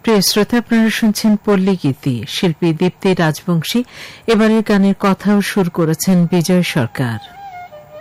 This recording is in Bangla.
প্রিয় শ্রোতা, আপনারা শুনছেন পল্লী গীতি। শিল্পী দীপ্তি রাজবংশী এবারের গানের কথা ও সুর করেছেন বিজয় সরকার।